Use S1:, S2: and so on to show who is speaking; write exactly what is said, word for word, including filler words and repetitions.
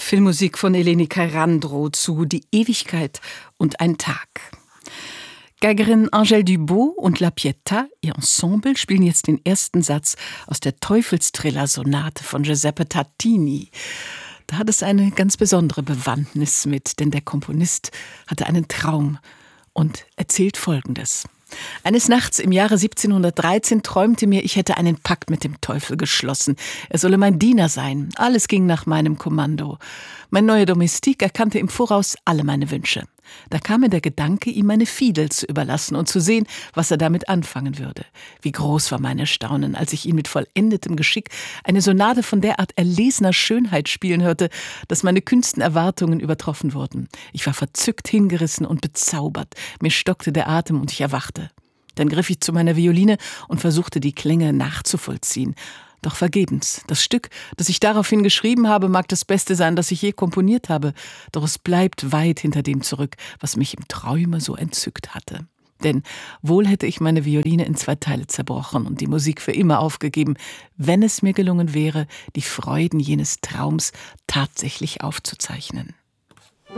S1: Filmmusik von Eleni Cairandro zu Die Ewigkeit und ein Tag. Geigerin Angèle Dubaux und La Pietà, ihr Ensemble, spielen jetzt den ersten Satz aus der Teufelstriller-Sonate von Giuseppe Tartini. Da hat es eine ganz besondere Bewandtnis mit, denn der Komponist hatte einen Traum und erzählt Folgendes. Eines Nachts im Jahre siebzehnhundertdreizehn träumte mir, ich hätte einen Pakt mit dem Teufel geschlossen. Er solle mein Diener sein. Alles ging nach meinem Kommando. Mein neuer Domestik erkannte im Voraus alle meine Wünsche. Da kam mir der Gedanke, ihm meine Fiedel zu überlassen und zu sehen, was er damit anfangen würde. Wie groß war mein Erstaunen, als ich ihn mit vollendetem Geschick eine Sonate von derart erlesener Schönheit spielen hörte, dass meine kühnsten Erwartungen übertroffen wurden. Ich war verzückt, hingerissen und bezaubert. Mir stockte der Atem und ich erwachte. Dann griff ich zu meiner Violine und versuchte, die Klänge nachzuvollziehen. Doch vergebens. Das Stück, das ich daraufhin geschrieben habe, mag das Beste sein, das ich je komponiert habe. Doch es bleibt weit hinter dem zurück, was mich im Träume so entzückt hatte. Denn wohl hätte ich meine Violine in zwei Teile zerbrochen und die Musik für immer aufgegeben, wenn es mir gelungen wäre, die Freuden jenes Traums tatsächlich aufzuzeichnen.